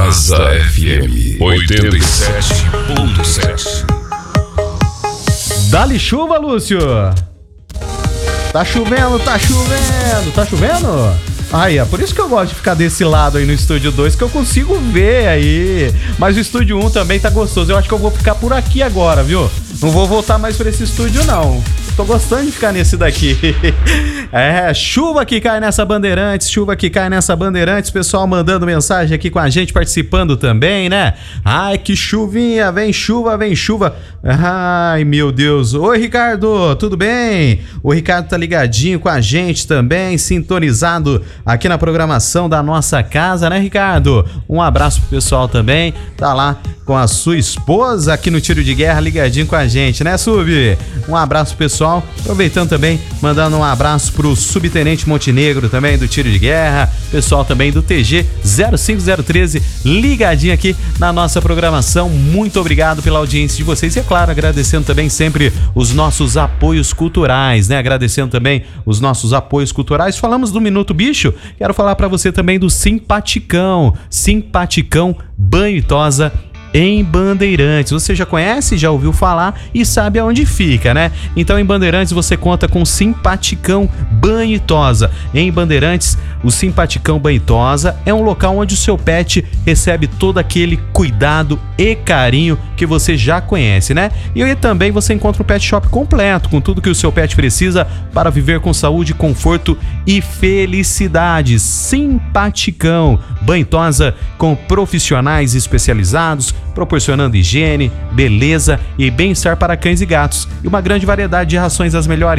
Casa FM 87.7. Dá-lhe chuva, Lúcio! Tá chovendo, tá chovendo, tá chovendo? Aí, é por isso que eu gosto de ficar desse lado aí no Estúdio 2, que eu consigo ver aí. Mas o Estúdio 1 também tá gostoso. Eu acho que eu vou ficar por aqui agora, viu? Não vou voltar mais pra esse estúdio, não. Tô gostando de ficar nesse daqui. É, chuva que cai nessa Bandeirantes, chuva que cai nessa Bandeirantes. Pessoal mandando mensagem aqui com a gente, participando também, né? Ai, que chuvinha, vem chuva, vem chuva. Ai, meu Deus. Oi, Ricardo, tudo bem? O Ricardo tá ligadinho com a gente também, sintonizado aqui na programação da nossa casa, né, Ricardo? Um abraço pro pessoal também. Tá lá com a sua esposa aqui no Tiro de Guerra, ligadinho com a gente, né, Sub? Um abraço, pessoal. Aproveitando também, mandando um abraço pro Subtenente Montenegro também, do Tiro de Guerra. Pessoal também do TG 05013, ligadinho aqui na nossa programação. Muito obrigado pela audiência de vocês. E, é claro, agradecendo também sempre os nossos apoios culturais, né? Agradecendo também os nossos apoios culturais. Falamos do Minuto Bicho. Quero falar pra você também do Simpaticão. Simpaticão Banho e Tosa em Bandeirantes. Você já conhece, já ouviu falar e sabe aonde fica, né? Então, em Bandeirantes você conta com Simpaticão Banho e Tosa. Em Bandeirantes, o Simpaticão Banho e Tosa é um local onde o seu pet recebe todo aquele cuidado e carinho que você já conhece, né? E aí também você encontra um pet shop completo, com tudo que o seu pet precisa para viver com saúde, conforto e felicidade. Simpaticão Banho e Tosa, com profissionais especializados, proporcionando higiene, beleza e bem-estar para cães e gatos. E uma grande variedade de rações das melhores